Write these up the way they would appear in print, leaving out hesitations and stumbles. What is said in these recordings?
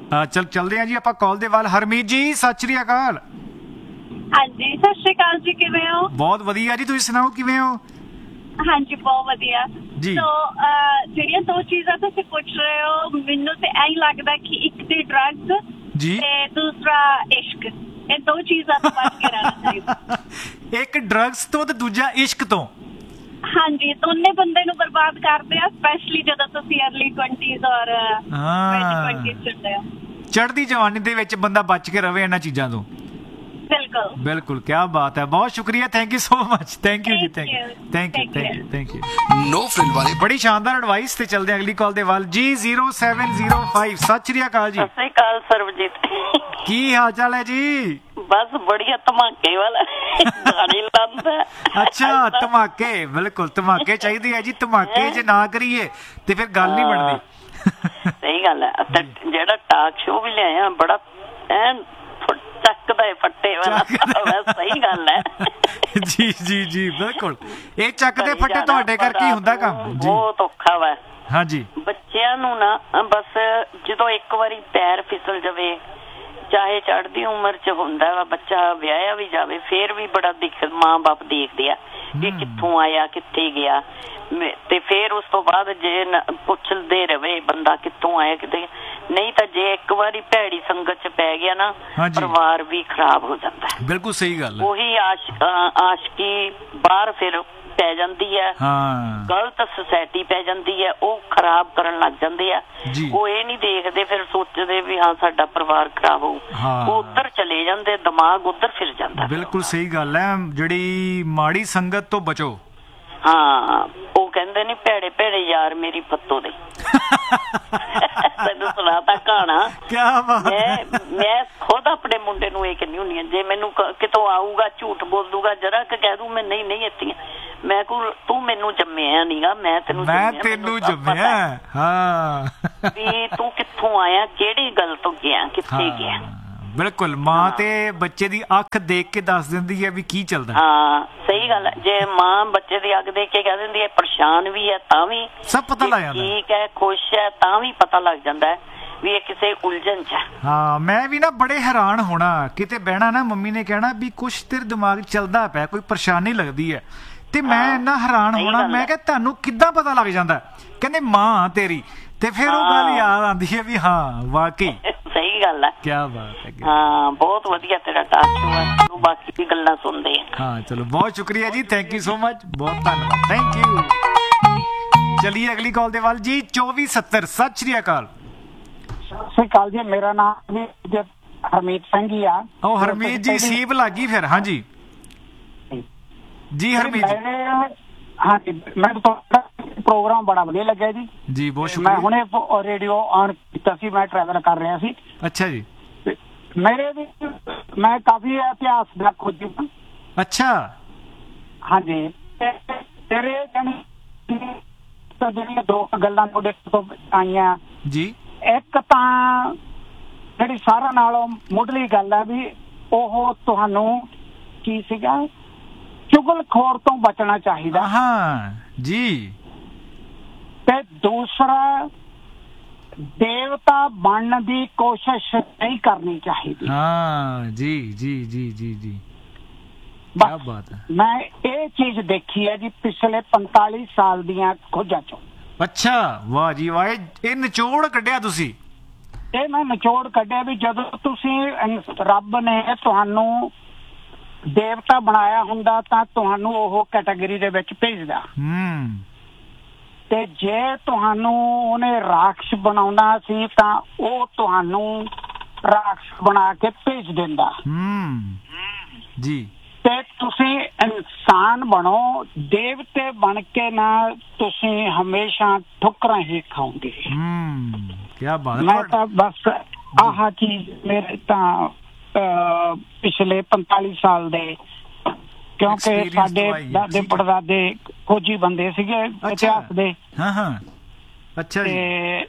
ਚਲ ਚਲਦੇ ਆ ਜੀ ਆਪਾਂ ਕਾਲ ਦੇ ਵੱਲ। ਹਰਮੀਤ ਜੀ ਸਤਿ ਸ਼੍ਰੀ ਅਕਾਲ। ਹਾਂਜੀ ਸਤਿ ਸ਼੍ਰੀ ਅਕਾਲ ਜੀ, ਕਿਵੇਂ ਹੋ? ਬਹੁਤ ਵਧੀਆ ਜੀ, ਤੁਸੀਂ ਸੁਣਾਓ ਕਿਵੇਂ ਹੋ? ਹਾਂਜੀ ਬਹੁਤ ਵਧੀਆ ਜੀ। ਸੋ ਜਿਹੜੀਆਂ ਦੋ ਚੀਜ਼ਾਂ ਤੁਸੀਂ ਪੁੱਛ ਰਹੇ ਹੋ, ਮੈਨੂੰ ਤੇ ਐਂ ਲੱਗਦਾ ਕਿ ਇੱਕ ਤੇ ਡਰੱਗਸ ਜੀ ਤੇ ਦੂਸਰਾ ਇਸ਼ਕ, ਇਹ ਦੋ ਚੀਜ਼ਾਂ ਤੋਂ ਬਚ ਕੇ ਰਹਿਣਾ ਚਾਹੀਦਾ। ਇੱਕ ਡਰੱਗਸ ਤੋਂ ਤੇ ਦੂਜਾ ਇਸ਼ਕ ਤੋਂ। ਹਾਂਜੀ, ਦੋਨੇ ਬੰਦੇ ਨੂੰ ਬਰਬਾਦ ਕਰਦੇ ਆ, ਸਪੈਸ਼ਲੀ ਜਦੋਂ ਤੁਸੀਂ ਅਰਲੀ 20s ਔਰ 20s ਚੱਲਦੇ ਹੋ। ਚੜ੍ਹਦੀ ਜਵਾਨੀ ਦੇ ਵਿੱਚ ਬੰਦਾ ਬਚ ਕੇ ਰਵੇ ਇਹਨਾਂ ਚੀਜ਼ਾਂ ਤੋਂ। ਬਿਲਕੁਲ ਬਿਲਕੁਲ, ਕੀ ਬਾਤ ਹੈ, ਬਹੁਤ ਸ਼ੁਕਰੀਆ, thank you so much. Thank you ਜੀ, ਥੈਂਕ ਯੂ। ਨੋ ਫ੍ਰਿਲ ਵਾਲੇ ਬੜੀ ਸ਼ਾਨਦਾਰ ਐਡਵਾਈਸ ਤੇ ਚੱਲਦੇ ਅਗਲੀ ਕਾਲ ਦੇ ਵੱਲ ਜੀ। 0705 ਸਤਿ ਸ਼੍ਰੀ ਅਕਾਲ ਜੀ। ਸਤਿ ਸ਼੍ਰੀ ਅਕਾਲ ਸਰਬਜੀਤ, ਕੀ ਹਾਲ ਚਾਲ ਹੈ ਜੀ? ਬਸ ਬੜੀਆ, ਧਮਾਕੇ ਵਾਲਾ ਗਾਣੇ ਲਾਉਂਦਾ। ਅੱਛਾ ਧਮਾਕੇ, ਬਿਲਕੁਲ ਧਮਾਕੇ ਚਾਹੀਦੇ ਆ ਜੀ। ਧਮਾਕੇ ਜੇ ਨਾ ਕਰੀਏ ਤੇ ਫਿਰ ਗੱਲ ਨਹੀਂ ਬਣਦੀ। ਸਹੀ ਗੱਲ ਹੈ। ਜਿਹੜਾ ਟਾਕ ਸ਼ੋ ਵੀ ਲਿਆਇਆ ਬੜਾ ਐਨ ਚੱਕਦਾ ਹੈ ਫੱਟੇ ਵਾਲਾ। ਸਹੀ ਗੱਲ ਹੈ ਜੀ ਜੀ ਜੀ ਬਿਲਕੁਲ। ਇਹ ਚੱਕਦੇ ਫੱਟੇ ਤੁਹਾਡੇ ਕਰਕੇ ਹੀ ਹੁੰਦਾ ਕੰਮ ਜੀ। ਬਹੁਤ ਔਖਾ ਵਾ। ਹਾਂਜੀ, ਬੱਚਿਆਂ ਨੂੰ ਨਾ ਬਸ ਜਦੋਂ ਇੱਕ ਵਾਰੀ ਪੈਰ ਫਿਸਲ ਜਾਵੇ, ਚਾਹੇ ਚੜ੍ਹਦੀ ਉਮਰ ਚ ਹੁੰਦਾ ਵਾ, ਬੱਚਾ ਵਿਆਹਿਆ ਵੀ ਜਾਵੇ, ਫੇਰ ਵੀ ਬੜਾ ਮਾਂ ਬਾਪ ਦੇਖਦੇ ਆ ਕਿ ਕਿੱਥੋਂ ਆਇਆ, ਕਿੱਥੇ ਗਿਆ। ਤੇ ਫੇਰ ਉਸ ਤੋਂ ਬਾਅਦ ਜੇ ਪੁੱਛਦੇ ਰਵੇ ਬੰਦਾ ਕਿੱਥੋਂ ਆਇਆ, ਕਿਤੇ ਨਹੀਂ ਤਾਂ ਜੇ ਇੱਕ ਵਾਰੀ ਭੈੜੀ ਸੰਗਤ ਚ ਪੈ ਗਿਆ ਨਾ, ਪਰਿਵਾਰ ਵੀ ਖਰਾਬ ਹੋ ਜਾਂਦਾ। ਬਿਲਕੁਲ ਸਹੀ ਗੱਲ। ਉਹੀ ਆਸ਼ਕੀ ਬਾਹਰ ਫਿਰ ਪੈ ਜਾਂਦੀ ਹੈ, ਗਲਤ ਸੁਸਾਇਟੀ ਪੈ ਜਾਂਦੀ ਹੈ, ਉਹ ਖਰਾਬ ਕਰਨ ਲੱਗ ਜਾਂਦੇ ਆ। ਉਹ ਇਹ ਨਹੀਂ ਦੇਖਦੇ, ਫਿਰ ਸੋਚਦੇ ਵੀ ਹਾਂ ਸਾਡਾ ਪਰਿਵਾਰ ਖਰਾਬ ਹੋਊ, ਉਹ ਉੱਧਰ ਚਲੇ ਜਾਂਦੇ, ਦਿਮਾਗ ਉੱਧਰ ਫਿਰ ਜਾਂਦਾ। ਬਿਲਕੁਲ ਸਹੀ ਗੱਲ ਹੈ, ਜਿਹੜੀ ਮਾੜੀ ਸੰਗਤ ਤੋਂ ਬਚੋ। ਹਾਂ, ਉਹ ਕਹਿੰਦੇ ਨੀ ਭੈੜੇ ਭੈੜੇ ਯਾਰ ਮੇਰੀ ਫੱਤੋ ਦੇ। ਤੈਨੂੰ ਸੁਣਾਤਾ ਕਹਾਣਾ। ਮੈਂ ਖੁਦ ਆਪਣੇ ਮੁੰਡੇ ਨੂੰ ਇਹ ਕਹਿੰਦੀ ਹੁੰਦੀ ਹਾਂ, ਜੇ ਮੈਨੂੰ ਕਿਤੋਂ ਆਊਗਾ ਝੂਠ ਬੋਲ ਦੂਗਾ, ਜਰਾ ਕਹਿ ਦੂ ਮੈਂ ਨਹੀਂ ਇੱਥੇ, ਮੈਂ ਕਹੂੰ ਤੂੰ ਮੈਨੂੰ ਜੰਮਿਆ ਨੀਗਾ, ਮੈਂ ਤੈਨੂੰ ਜੰਮਿਆ। ਹਾਂ, ਵੀ ਤੂੰ ਕਿੱਥੋਂ ਆਇਆ, ਕਿਹੜੀ ਗੱਲ ਤੋਂ ਗਿਆ, ਕਿੱਥੇ ਗਿਆ। ਬਿਲਕੁਲ, ਮਾਂ ਤੇ ਬੱਚੇ ਦੀ ਅੱਖ ਦੇਖ ਕੇ ਦੱਸ ਦਿੰਦੀ ਹੈ ਵੀ ਕੀ ਚੱਲਦਾ। ਹਾਂ ਸਹੀ ਗੱਲ ਹੈ। ਜੇ ਮਾਂ ਬੱਚੇ ਦੀ ਅੱਖ ਦੇਖ ਕੇ ਕਹਿ ਦਿੰਦੀ ਹੈ ਪਰੇਸ਼ਾਨ ਵੀ ਹੈ ਤਾਂ ਵੀ ਸਭ ਪਤਾ ਲੱਗ ਜਾਂਦਾ, ਠੀਕ ਹੈ ਖੁਸ਼ ਹੈ ਤਾਂ ਵੀ ਪਤਾ ਲੱਗ ਜਾਂਦਾ ਹੈ ਵੀ ਇਹ ਕਿਸੇ ਉਲਝਣ ਚ ਹੈ। ਹਾਂ, ਮੈਂ ਵੀ ਨਾ ਬੜੇ ਹੈਰਾਨ ਹੋਣਾ, ਕਿਤੇ ਬਹਿਣਾ ਨਾ, ਮੰਮੀ ਨੇ ਕਹਿਣਾ ਵੀ ਕੁਛ ਤੇਰੇ ਦਿਮਾਗ ਚੱਲਦਾ ਪਿਆ, ਕੋਈ ਪਰੇਸ਼ਾਨੀ ਲੱਗਦੀ ਹੈ, ਤੇ ਮੈਂ ਇੰਨਾ ਹੈਰਾਨ ਹੋਣਾ, ਮੈਂ ਕਿਹਾ ਤੁਹਾਨੂੰ ਕਿੱਦਾਂ ਪਤਾ ਲੱਗ ਜਾਂਦਾ? ਕਹਿੰਦੇ ਮਾਂ ਤੇਰੀ। ਤੇ ਫਿਰ ਉਹ ਗੱਲ ਯਾਦ ਆਉਂਦੀ ਹੈ ਵੀ ਹਾਂ ਵਾਕਈ ਸਹੀ ਗੱਲ ਹੈ। ਕੀ ਬਾਤ ਹੈ। ਹਾਂ, ਬਹੁਤ ਵਧੀਆ ਤੇਰਾ ਟਾਕ ਸ਼ੋ ਹੈ, ਬਾਕੀ ਵੀ ਗੱਲਾਂ ਸੁਣਦੇ ਆ। ਹਾਂ ਚਲੋ, ਬਹੁਤ ਸ਼ੁਕਰੀਆ ਜੀ, ਥੈਂਕ ਯੂ ਸੋ ਮਚ, ਬਹੁਤ ਧੰਨਵਾਦ, ਥੈਂਕ ਯੂ। ਚਲਿਏ ਅਗਲੀ ਕਾਲ ਦੇ ਵੱਲ ਜੀ। 2470 ਸਤਿ ਸ਼੍ਰੀ ਅਕਾਲ। ਸਤਿ ਸ਼੍ਰੀ ਅਕਾਲ ਜੀ, ਮੇਰਾ ਨਾਮ ਵੀ ਹਰਮੀਤ ਸਿੰਘ ਹੀ ਆ। ਉਹ ਹਰਮੀਤ ਜੀ ਸੀਪ ਲੱਗੀ ਫਿਰ। ਹਾਂਜੀ ਜੀ ਹਰਮੀਤ ਜੀ। ਹਾਂਜੀ, ਮੈਨੂੰ ਤੁਹਾਡਾ ਪ੍ਰੋਗਰਾਮ ਬੜਾ ਵਧੀਆ ਲੱਗਿਆ ਜੀ। ਜੀ ਬਹੁਤ ਸ਼ੁਕਰੀਆ। ਮੈਂ ਹੁਣੇ ਰੇਡੀਓ ਆਨ ਕੀਤਾ ਸੀ, ਮੈਂ ਟਰੈਵਲ ਕਰ ਰਿਹਾ ਸੀ। ਅੱਛਾ ਜੀ। ਮੇਰੇ ਵੀ ਮੈਂ ਕਾਫੀ ਇਤਿਹਾਸ ਦਾ ਖੋਜੀ। ਅੱਛਾ। ਹਾਂਜੀ, ਤੇਰੇ ਜਿਹੜੀਆਂ ਦੋ ਗੱਲਾਂ ਤੁਹਾਡੇ ਤੋਂ ਆਈਆਂ ਜੀ, ਇੱਕ ਤਾਂ ਜਿਹੜੀ ਸਾਰਿਆਂ ਨਾਲੋਂ ਮੁੱਢਲੀ ਗੱਲ ਹੈ ਵੀ ਉਹ ਤੁਹਾਨੂੰ ਕੀ ਸੀਗਾ, ਚੁਗਲਖੋਰ ਤੋਂ ਬਚਣਾ ਚਾਹੀਦਾ। ਹਾਂ ਜੀ। ਤੇ ਦੂਸਰਾ, ਦੇਵਤਾ ਬਣਨ ਦੀ ਕੋਸ਼ਿਸ਼ ਨਹੀਂ ਕਰਨੀ ਚਾਹੀਦੀ। ਹਾਂ ਜੀ ਜੀ ਜੀ ਜੀ ਜੀ, ਕੀ ਬਾਤ ਹੈ। ਮੈਂ ਇਹ ਚੀਜ਼ ਦੇਖੀ ਹੈ ਜੀ ਪਿਛਲੇ 45 ਸਾਲ ਦੀਆਂ ਖੋਜਾਂ ਚੋਂ। ਅੱਛਾ, ਵਾਹ ਜੀ ਵਾਹ, ਇਹ ਨਿਚੋੜ ਕੱਢਿਆ ਤੁਸੀਂ। ਇਹ ਮੈਂ ਨਿਚੋੜ ਕੱਢਿਆ ਵੀ ਜਦੋਂ ਤੁਸੀਂ ਰੱਬ ਨੇ ਤੁਹਾਨੂੰ ਦੇਵਤਾ ਬਣਾਇਆ ਹੁੰਦਾ ਤਾਂ ਤੁਹਾਨੂੰ ਉਹ ਕੈਟਾਗਰੀ ਦੇ ਵਿੱਚ ਭੇਜਦਾ। ਤੇ ਜੇ ਤੁਹਾਨੂੰ ਉਹਨੇ ਰਾਖਸ਼ ਬਣਾਉਣਾ ਸੀ ਤਾਂ ਉਹ ਤੁਹਾਨੂੰ ਰਾਖਸ਼ ਬਣਾ ਕੇ ਭੇਜ ਦਿੰਦਾ ਜੀ। ਤੇ ਤੁਸੀਂ ਇਨਸਾਨ ਬਣੋ, ਦੇਵਤੇ ਬਣ ਕੇ ਨਾ ਤੁਸੀਂ ਹਮੇਸ਼ਾ ਠੁਕਰਾਂ ਹੀ ਖਾਓਗੇ। ਕੀ ਬਾਤ। ਮੈਂ ਤਾਂ ਬਸ ਆਹ ਚੀਜ਼ ਮੇਰੇ ਤਾਂ ਪਿਛਲੇ 45 ਸਾਲ ਦੇ, ਕਿਉਂਕਿ ਸਾਡੇ ਦਾਦੇ ਪੜਦਾਦੇ ਖੋਜੀ ਬੰਦੇ ਸੀਗੇ ਇਤਿਹਾਸ ਦੇ। ਅੱਛਾ ਜੀ।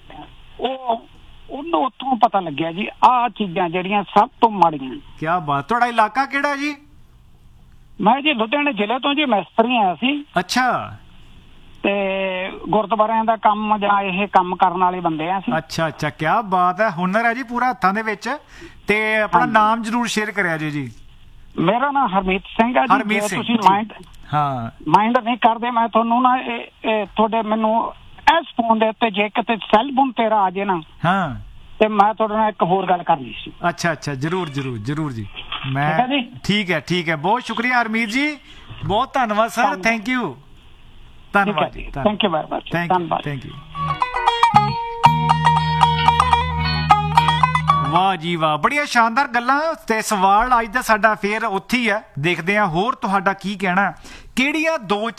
ਉਹਨੂੰ ਉੱਥੋਂ ਪਤਾ ਲੱਗਿਆ ਜੀ ਆਹ ਚੀਜ਼ਾਂ ਜਿਹੜੀਆਂ ਸਭ ਤੋਂ ਮਾੜੀਆਂ। ਕੀ ਬਾਤ। ਤੁਹਾਡਾ ਇਲਾਕਾ ਕਿਹੜਾ ਜੀ? ਮੈਂ ਜੀ ਲੁਧਿਆਣੇ ਜ਼ਿਲ੍ਹੇ ਤੋਂ ਜੀ, ਮਿਸਤਰੀ ਆਇਆ ਸੀ। ਅੱਛਾ। ਤੇ ਗੁਰਦੁਆਰਿਆਂ ਦਾ ਕੰਮ ਜਾਂ ਇਹ ਕੰਮ ਕਰਨ ਵਾਲੇ ਬੰਦੇ ਆ ਅਸੀਂ। ਅੱਛਾ ਅੱਛਾ, ਕੀ ਬਾਤ ਹੈ, ਹੁਨਰ ਹੈ ਜੀ ਪੂਰਾ ਹੱਥਾਂ ਦੇ ਵਿੱਚ। ਤੇ ਆਪਣਾ ਨਾਮ ਜ਼ਰੂਰ ਸ਼ੇਅਰ ਕਰਿਆ ਜੀ। ਮੇਰਾ ਨਾਮ ਹਰਮੀਤ ਸਿੰਘ ਹੈ ਜੀ। ਹਰਮੀਤ ਸਿੰਘ, ਤੁਸੀਂ ਮਾਈਂਡ ਨਹੀਂ ਕਰਦੇ, ਮੈਂ ਤੁਹਾਨੂੰ ਨਾ ਇਹ ਤੁਹਾਡੇ ਮੈਨੂੰ ਇਸ ਫੋਨ ਦੇ ਉੱਤੇ ਜੇ ਕਿਤੇ ਸੈੱਲ ਫੋਨ ਤੇਰਾ ਆ ਜੇ ਨਾ, ਹਾਂ, ਤੇ ਮੈਂ ਤੁਹਾਡੇ ਨਾਲ ਇੱਕ ਹੋਰ ਗੱਲ ਕਰਨੀ ਸੀ। ਅੱਛਾ ਅੱਛਾ, ਜਰੂਰ ਜਰੂਰ ਜਰੂਰ ਜੀ। ਮੈਂ ਠੀਕ ਹੈ, ਬਹੁਤ ਸ਼ੁਕਰੀਆ ਹਰਮੀਤ ਜੀ, ਬਹੁਤ ਧੰਨਵਾਦ ਸਰ, ਥੈਂਕ ਯੂ, ਧੰਨਵਾਦ ਜੀ, ਥੈਂਕ ਯੂ ਵੈਰੀ ਮਚ, ਧੰਨਵਾਦ, ਥੈਂਕ ਯੂ। ਵਾਹ ਜੀ ਵਾਹ, ਬੜੀਆਂ ਸ਼ਾਨਦਾਰ ਗੱਲਾਂ। ਤੇ ਸਵਾਲ ਅੱਜ ਦਾ ਸਾਡਾ ਫੇਰ ਉੱਥੇ ਹੀ ਹੈ, ਦੇਖਦੇ ਹਾਂ ਹੋਰ ਤੁਹਾਡਾ ਕੀ ਕਹਿਣਾ। ਕਿਹੜੀਆਂ ਦੋ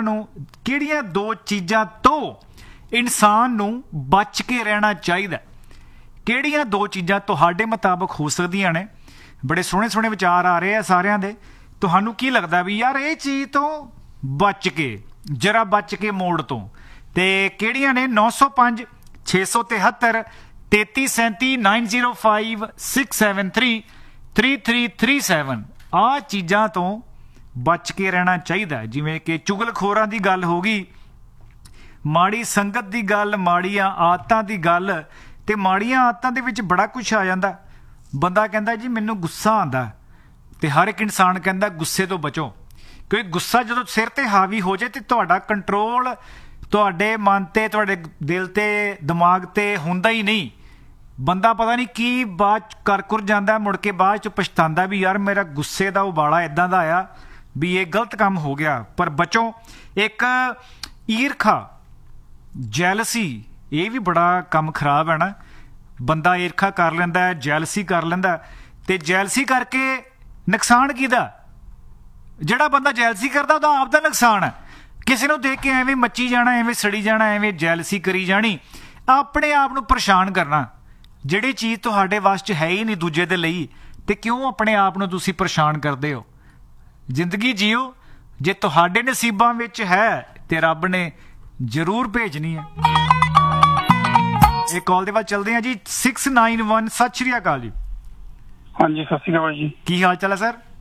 ਚੀਜ਼ਾਂ ਤੋਂ ਇਨਸਾਨ ਨੂੰ ਬਚ ਕੇ ਰਹਿਣਾ ਚਾਹੀਦਾ? ਕਿਹੜੀਆਂ ਦੋ ਚੀਜ਼ਾਂ ਤੁਹਾਡੇ ਮੁਤਾਬਕ ਹੋ ਸਕਦੀਆਂ ਨੇ? ਬੜੇ ਸੋਹਣੇ ਸੋਹਣੇ ਵਿਚਾਰ ਆ ਰਹੇ ਆ ਸਾਰਿਆਂ ਦੇ। ਤੁਹਾਨੂੰ ਕੀ ਲੱਗਦਾ ਵੀ ਯਾਰ ਇਹ ਚੀਜ਼ ਤੋਂ ਬਚ ਕੇ, ਜਰਾ ਬਚ ਕੇ ਮੋੜ ਤੋਂ? ਤੇ ਕਿਹੜੀਆਂ ਨੇ? 905 673 3337 905 673 3337। ਆਹ ਚੀਜ਼ਾਂ ਤੋਂ ਬਚ ਕੇ ਰਹਿਣਾ ਚਾਹੀਦਾ, ਜਿਵੇਂ ਕਿ ਚੁਗਲਖੋਰਾਂ ਦੀ ਗੱਲ ਹੋ ਗਈ, ਮਾੜੀ ਸੰਗਤ ਦੀ ਗੱਲ, ਮਾੜੀਆਂ ਆਦਤਾਂ ਦੀ ਗੱਲ। ਤੇ ਮਾੜੀਆਂ ਆਦਤਾਂ ਦੇ ਵਿੱਚ ਬੜਾ ਕੁਛ ਆ ਜਾਂਦਾ। ਬੰਦਾ ਕਹਿੰਦਾ ਜੀ ਮੈਨੂੰ ਗੁੱਸਾ ਆਉਂਦਾ, ਤੇ ਹਰ ਇੱਕ ਇਨਸਾਨ ਕਹਿੰਦਾ ਗੁੱਸੇ ਤੋਂ ਬਚੋ, ਕਿਉਂਕਿ ਗੁੱਸਾ ਜਦੋਂ ਸਿਰ ਤੇ ਹਾਵੀ ਹੋ ਜਾਏ ਤੇ ਤੁਹਾਡਾ ਕੰਟਰੋਲ ਤੁਹਾਡੇ ਮਨ ਤੇ, ਤੁਹਾਡੇ ਦਿਲ ਤੇ, ਦਿਮਾਗ ਤੇ ਹੁੰਦਾ ਹੀ ਨਹੀਂ। ਬੰਦਾ ਪਤਾ ਨਹੀਂ ਕੀ ਬਾਅਦ ਕਰ ਜਾਂਦਾ, ਮੁੜ ਕੇ ਬਾਅਦ ਚ ਪਛਤਾਉਂਦਾ ਵੀ ਯਾਰ ਮੇਰਾ ਗੁੱਸੇ ਦਾ ਉਬਾਲਾ ਇਦਾਂ ਦਾ ਆਇਆ ਵੀ ਇਹ ਗਲਤ ਕੰਮ ਹੋ ਗਿਆ। ਪਰ ਬਚੋ। ਇੱਕ ਈਰਖਾ, ਜੈਲਸੀ, ਇਹ ਵੀ ਬੜਾ ਕੰਮ ਖਰਾਬ ਹੈ ਨਾ। ਬੰਦਾ ਈਰਖਾ ਕਰ ਲੈਂਦਾ, ਜੈਲਸੀ ਕਰ ਲੈਂਦਾ, ਤੇ ਜੈਲਸੀ ਕਰਕੇ ਨੁਕਸਾਨ ਕਿਹਦਾ? ਜਿਹੜਾ ਬੰਦਾ ਜੈਲਸੀ ਕਰਦਾ ਉਹਦਾ ਆਪ ਦਾ ਨੁਕਸਾਨ ਹੈ। ਕਿਸੇ ਨੂੰ ਦੇਖ ਕੇ ਐਵੇਂ ਮੱਚੀ ਜਾਣਾ, ਐਵੇਂ ਸੜੀ ਜਾਣਾ, ਐਵੇਂ ਜੈਲਸੀ ਕਰੀ ਜਾਣੀ, ਆਪਣੇ ਆਪ ਨੂੰ ਪਰੇਸ਼ਾਨ ਕਰਨਾ। ਜਿਹੜੀ ਚੀਜ਼ ਤੁਹਾਡੇ ਵੱਸ 'ਚ ਹੈ ਹੀ ਨਹੀਂ ਦੂਜੇ ਦੇ ਲਈ, ਤੇ ਕਿਉਂ ਆਪਣੇ ਆਪ ਨੂੰ ਤੁਸੀਂ ਪਰੇਸ਼ਾਨ ਕਰਦੇ ਹੋ? ਜ਼ਿੰਦਗੀ ਜੀਓ, ਜੇ ਤੁਹਾਡੇ ਨਸੀਬਾਂ ਵਿੱਚ ਹੈ ਤੇ ਰੱਬ ਨੇ ਜ਼ਰੂਰ ਭੇਜਣੀ ਹੈ। ਇਹ ਕਾਲ ਦੇ ਬਾਅਦ ਚਲਦੇ ਹਾਂ ਜੀ। 691, ਸਤਿ ਸ਼੍ਰੀ ਅਕਾਲ ਜੀ। ਹਾਂਜੀ, ਸਤਿ ਸ਼੍ਰੀ ਅਕਾਲ ਜੀ। ਕੀ ਹਾਲ ਚਾਲ ਹੈ ਸਰ?